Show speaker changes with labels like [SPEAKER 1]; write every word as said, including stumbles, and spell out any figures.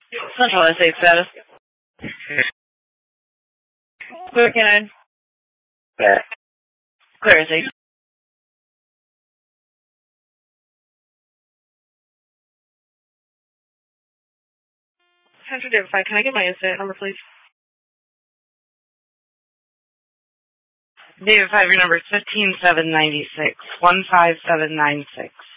[SPEAKER 1] Central S eight status. Clear canine. Clear S eight. Central David five, can I get my incident number, please? David five, your number is fifteen seven ninety-six, one five seven nine six.